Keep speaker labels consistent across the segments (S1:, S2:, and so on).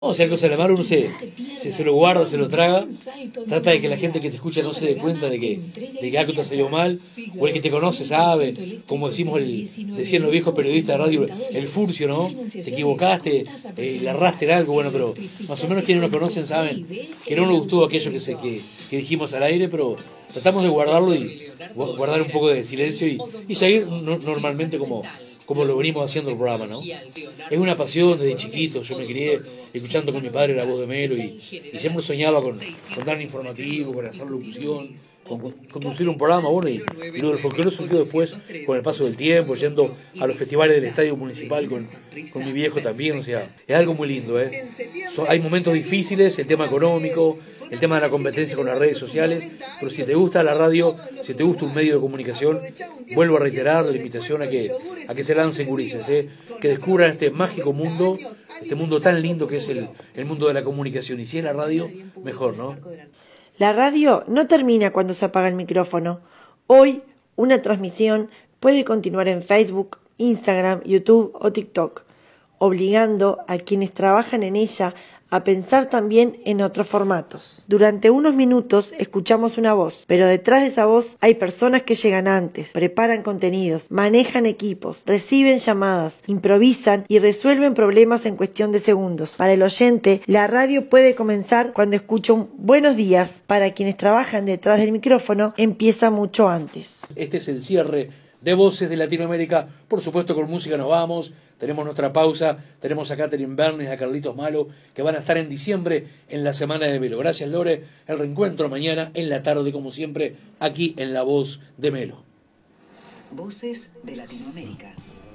S1: No, si algo sale mal, uno se lo guarda, se lo traga, trata de que la gente que te escucha no se dé cuenta de que algo te salió mal, o el que te conoce sabe, como decían los viejos periodistas de radio, el furcio, ¿no? Te equivocaste, le erraste en algo, bueno, pero más o menos quienes nos conocen saben que no nos gustó aquello que dijimos al aire, pero tratamos de guardarlo y guardar un poco de silencio y seguir normalmente como lo venimos haciendo el programa, ¿no? Es una pasión desde chiquito, yo me crié escuchando con mi padre La Voz de Melo y siempre soñaba con dar un informativo, con hacer locución, con conducir un programa, bueno, y lo del folclore surgió después con el paso del tiempo, yendo a los festivales del Estadio Municipal con mi viejo también, o sea, es algo muy lindo, ¿eh? Hay momentos difíciles, el tema económico, el tema de la competencia con las redes sociales, pero si te gusta la radio, si te gusta un medio de comunicación, vuelvo a reiterar la invitación a que se lancen gurises, que descubran este mágico mundo, este mundo tan lindo que es el mundo de la comunicación, y si es la radio, mejor, ¿no?
S2: La radio no termina cuando se apaga el micrófono. Hoy, una transmisión puede continuar en Facebook, Instagram, YouTube o TikTok, obligando a quienes trabajan en ella a pensar también en otros formatos. Durante unos minutos escuchamos una voz, pero detrás de esa voz hay personas que llegan antes, preparan contenidos, manejan equipos, reciben llamadas, improvisan y resuelven problemas en cuestión de segundos. Para el oyente, la radio puede comenzar cuando escucha un buenos días. Para quienes trabajan detrás del micrófono, empieza mucho antes.
S1: Este es el cierre de Voces de Latinoamérica. Por supuesto, con música nos vamos. Tenemos nuestra pausa. Tenemos a Catherine Bernes, a Carlitos Malo, que van a estar en diciembre en la Semana de Melo. Gracias, Lore. El reencuentro mañana en la tarde, como siempre, aquí en La Voz de Melo.
S3: Voces de Latinoamérica.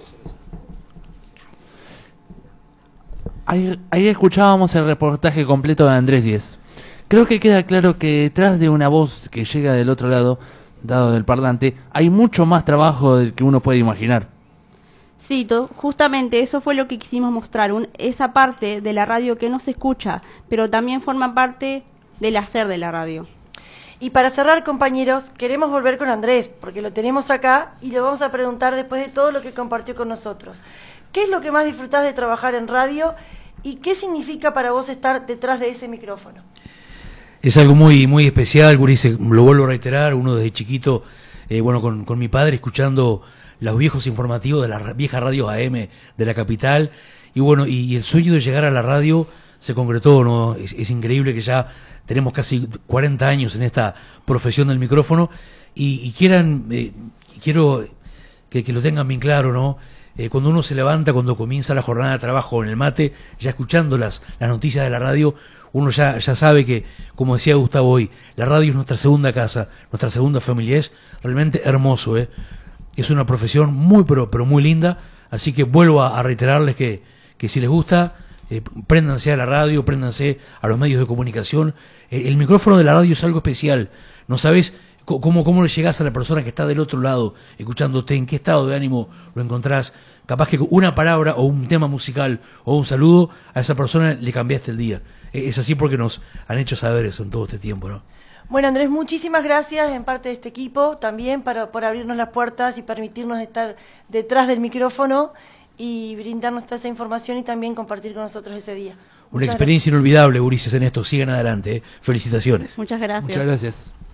S4: Ahí escuchábamos el reportaje completo de Andrés Díez. Creo que queda claro que detrás de una voz que llega del otro lado, dado del parlante, hay mucho más trabajo del que uno puede imaginar.
S5: Sí, justamente eso fue lo que quisimos mostrar, esa parte de la radio que no se escucha, pero también forma parte del hacer de la radio.
S2: Y para cerrar, compañeros, queremos volver con Andrés, porque lo tenemos acá y le vamos a preguntar después de todo lo que compartió con nosotros. ¿Qué es lo que más disfrutás de trabajar en radio y qué significa para vos estar detrás de ese micrófono?
S1: Es algo muy, muy especial, Gurice, lo vuelvo a reiterar, uno desde chiquito, con mi padre escuchando los viejos informativos de las viejas radios AM de la capital, y el sueño de llegar a la radio se concretó, ¿no? Es increíble que ya tenemos casi 40 años en esta profesión del micrófono, y quiero que lo tengan bien claro, ¿no? Cuando uno se levanta, cuando comienza la jornada de trabajo en el mate, ya escuchando las noticias de la radio, uno ya sabe que, como decía Gustavo hoy, la radio es nuestra segunda casa, nuestra segunda familia. Es realmente hermoso, es una profesión muy pero muy linda, así que vuelvo a reiterarles que si les gusta, préndanse a la radio, préndanse a los medios de comunicación. El micrófono de la radio es algo especial, no sabes cómo le llegás a la persona que está del otro lado escuchándote, en qué estado de ánimo lo encontrás. Capaz que una palabra o un tema musical o un saludo a esa persona le cambiaste el día. Es así porque nos han hecho saber eso en todo este tiempo, ¿no?
S2: Bueno, Andrés, muchísimas gracias en parte de este equipo también por abrirnos las puertas y permitirnos estar detrás del micrófono y brindarnos toda esa información y también compartir con nosotros ese día.
S1: Una experiencia inolvidable, Ulises, en esto. Sigan adelante, Felicitaciones.
S5: Muchas gracias.
S4: Muchas gracias.